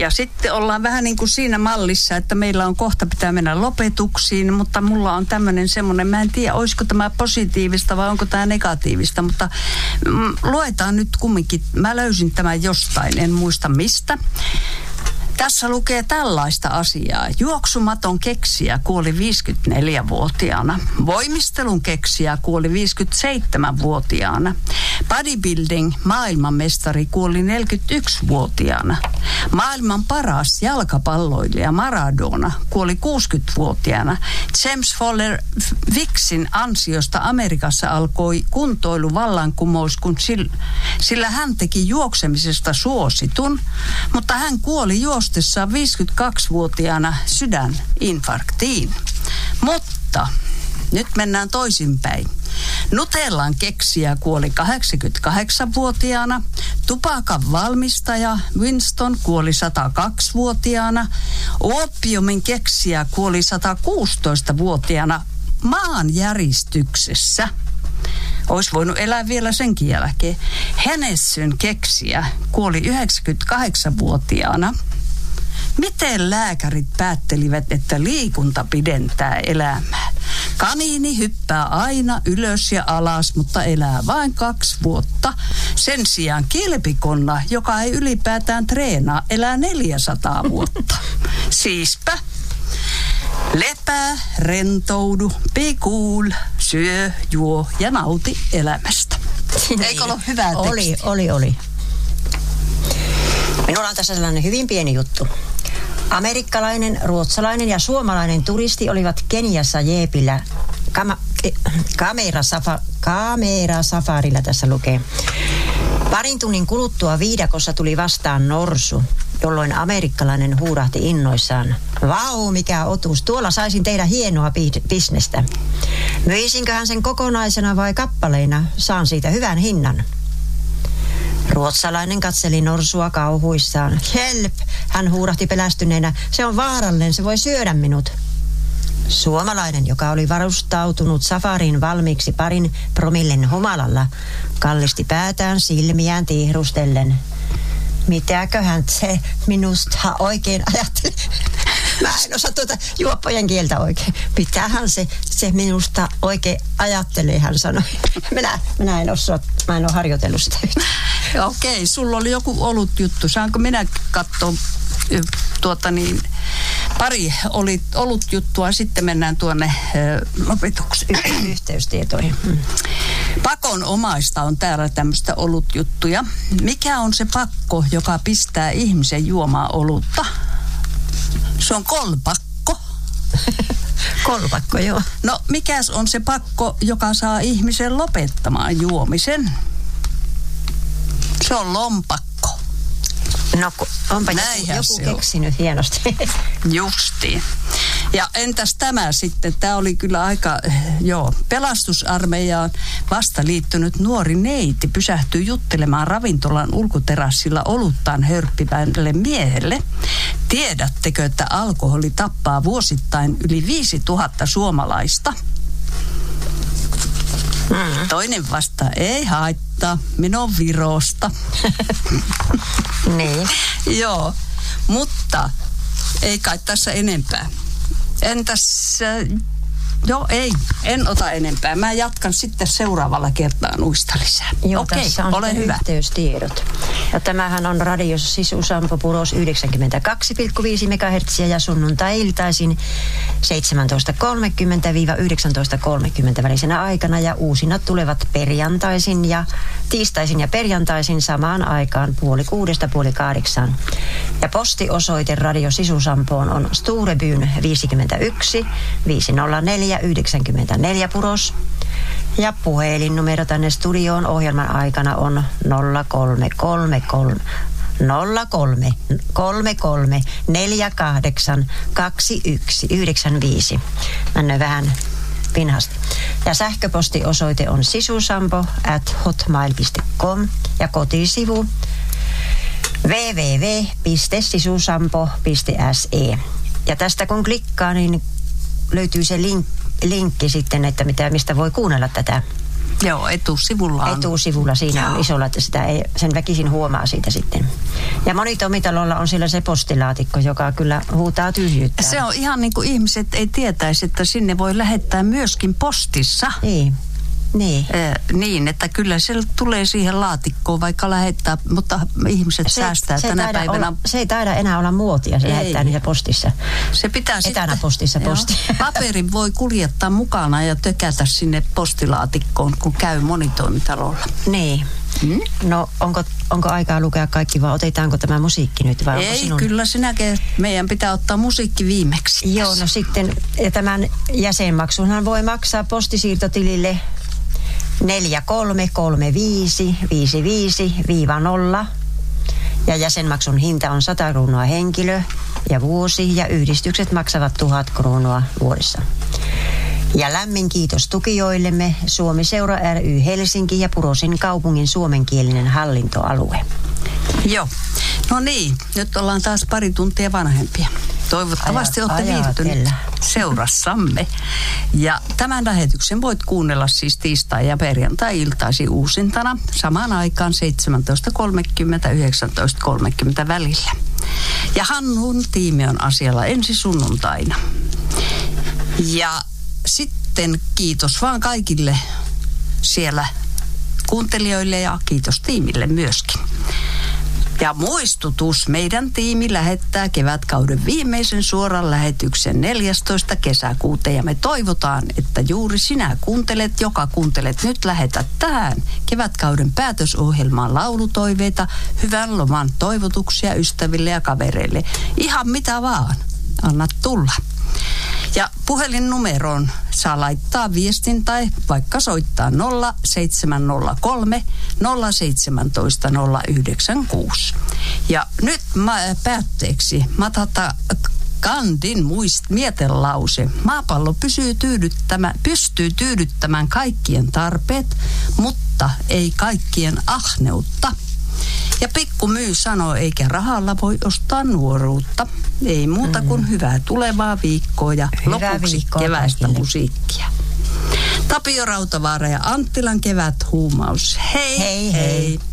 Ja sitten ollaan vähän niin kuin siinä mallissa, että meillä on kohta pitää mennä lopetuksiin, mutta mulla on tämmöinen semmoinen, mä en tiedä, olisiko tämä positiivista vai onko tämä negatiivista, mutta luetaan nyt kumminkin. Mä löysin tämän jostain, en muista mistä. Tässä lukee tällaista asiaa. Juoksumaton keksijä kuoli 54-vuotiaana. Voimistelun keksijä kuoli 57-vuotiaana. Bodybuilding maailmanmestari kuoli 41-vuotiaana. Maailman paras jalkapalloilija Maradona kuoli 60-vuotiaana. James Fowler Wicksin ansiosta Amerikassa alkoi kuntoiluvallankumous, kun sillä hän teki juoksemisesta suositun, mutta hän kuoli juostessaan 52-vuotiaana sydäninfarktiin. Mutta nyt mennään toisinpäin. Nutellan keksijä kuoli 88-vuotiaana, tupakan valmistaja Winston kuoli 102-vuotiaana, oopiumin keksijä kuoli 116-vuotiaana maanjäristyksessä. Olisi voinut elää vielä senkin jälkeen. Henessyn keksijä kuoli 98-vuotiaana. Miten lääkärit päättelivät, että liikunta pidentää elämää? Kaniini hyppää aina ylös ja alas, mutta elää vain 2 vuotta. Sen sijaan kilpikonna, joka ei ylipäätään treenaa, elää 400 vuotta. Siispä. Lepää, rentoudu, be cool, syö, juo ja nauti elämästä. Eikö ole hyvä teksti? Oli. Minulla on tässä sellainen hyvin pieni juttu. Amerikkalainen, ruotsalainen ja suomalainen turisti olivat Keniassa jeepillä kamerasafarilla tässä lukee. Parin tunnin kuluttua viidakossa tuli vastaan norsu, jolloin amerikkalainen huudahti innoissaan. Vau, mikä otus, tuolla saisin tehdä hienoa bisnestä. Myisinköhän sen kokonaisena vai kappaleina? Saan siitä hyvän hinnan. Ruotsalainen katseli norsua kauhuissaan. Help, hän huudahti pelästyneenä. Se on vaarallinen, se voi syödä minut. Suomalainen, joka oli varustautunut safariin valmiiksi 2 promillen humalalla, kallisti päätään silmiään tihrustellen. Mitäköhän se minusta oikein ajatteli? Mä en osaa juoppojen kieltä oikein. Mitähän se minusta oikein ajattelee, hän sanoi. Minä en osaa, mä en ole harjoitellut sitä yhtään. Okei, sulla oli joku olut juttu. Saanko minä katsoa pari olut juttua, sitten mennään tuonne lopetukseen. Yhteystietoihin. Pakonomaista on täällä tämmöistä olutjuttuja. Mikä on se pakko, joka pistää ihmisen juomaan olutta? Se on kolpakko. Kolpakko, joo. No, mikäs on se pakko, joka saa ihmisen lopettamaan juomisen? Se on lompakko. No, onpa joku keksinyt hienosti. Justiin. Ja entäs tämä sitten? Tämä oli kyllä aika, pelastusarmeijaan vasta liittynyt nuori neiti pysähtyi juttelemaan ravintolan ulkoterassilla oluttaan hörppivälle miehelle. Tiedättekö, että alkoholi tappaa vuosittain yli 5000 suomalaista? Toinen vastaa, ei haittaa, minä on Virosta. Niin. Joo, mutta ei kai tässä enempää. Entäs, en ota enempää. Mä jatkan sitten seuraavalla kertaa nuista lisää. Joo, tässä on ole hyvä. Yhteystiedot. Ja tämähän on radiossa Sisusampo Puros 92,5 MHz ja sunnuntai-iltaisin 17.30–19.30 välisenä aikana. Ja uusina tulevat perjantaisin ja tiistaisin ja perjantaisin samaan aikaan 7:30–8:30. Ja postiosoite Radio Sisusampoon on Sturebyn 51 504 94 Puros. Ja puhelinnumero tänne studioon ohjelman aikana on 03 48 21 95. Mennään vähän pinhasti. Ja sähköpostiosoite on sisusampo@hotmail.com ja kotisivu www.sisusampo.se. Ja tästä kun klikkaa, niin löytyy se linkki sitten, että mistä voi kuunnella tätä Joo, etusivulla on. Etusivulla siinä on isolla, että sitä ei, sen väkisin huomaa siitä sitten. Ja monitomitalolla on siellä se postilaatikko, joka kyllä huutaa tyhjyyttä. Se on ihan niin kuin ihmiset ei tietäisi, että sinne voi lähettää myöskin postissa. Niin, että kyllä se tulee siihen laatikkoon, vaikka lähettää, mutta ihmiset säästää tänä päivänä. Se ei taida enää olla muotia, se lähettää niitä postissa. Se pitää etänä postissa posti. Paperin voi kuljettaa mukana ja tökätä sinne postilaatikkoon, kun käy monitoimitalolla. Niin. No, onko aikaa lukea kaikki vai otetaanko tämä musiikki nyt? Vai ei, kyllä meidän pitää ottaa musiikki viimeksi. Joo, no sitten tämän jäsenmaksunhan voi maksaa postisiirtotilille 433555-0 ja jäsenmaksun hinta on 100 kruunua henkilö ja vuosi ja yhdistykset maksavat 1000 kruunua vuodessa. Ja lämmin kiitos tukijoillemme Suomi-seura ry Helsinki ja Purosin kaupungin suomenkielinen hallintoalue. Joo. No niin, nyt ollaan taas pari tuntia vanhempia. Toivottavasti olette viihtyneet seurassamme. Ja tämän lähetyksen voit kuunnella siis tiistai- ja perjantai-iltaisin uusintana samaan aikaan 17.30-19.30 välillä. Ja Hannun tiimi on asialla ensi sunnuntaina. Ja sitten kiitos vaan kaikille siellä kuuntelijoille ja kiitos tiimille myöskin. Ja muistutus, meidän tiimi lähettää kevätkauden viimeisen suoran lähetyksen 14. kesäkuuta ja me toivotaan, että juuri sinä kuuntelet, joka kuuntelet nyt, lähetät tähän kevätkauden päätösohjelmaan laulutoiveita, hyvän loman toivotuksia ystäville ja kavereille. Ihan mitä vaan, anna tulla. Ja puhelinnumeroon saa laittaa viestin tai vaikka soittaa 0703 017 096. Ja nyt päätteeksi Matata Gandhin mietelause. Maapallo pystyy tyydyttämään kaikkien tarpeet, mutta ei kaikkien ahneutta. Ja Pikku Myy sanoo, eikä rahalla voi ostaa nuoruutta. Ei muuta kuin hyvää tulevaa viikkoa ja lopuksi keväistä musiikkia. Tapio Rautavaara ja Anttilan keväthuumaus. Hei hei!